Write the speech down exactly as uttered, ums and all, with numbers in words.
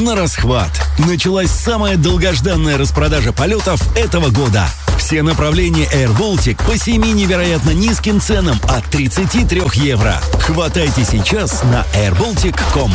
на расхват. Началась самая долгожданная распродажа полетов этого года. Все направления AirBaltic по семи невероятно низким ценам от тридцати трёх евро. Хватайте сейчас на air baltic точка com.